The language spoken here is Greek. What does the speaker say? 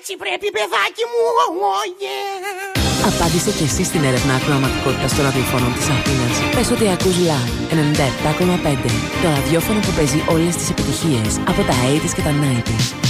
έτσι πρέπει, παιδάκι μου. Απάντησε και εσύ στην έρευνα ακροαματικότητας των ραδιοφώνων της Αθήνας. Πες ότι ακούς Live 97,5. Το ραδιόφωνο που παίζει όλες τις επιτυχίες από τα 80's και τα 90's.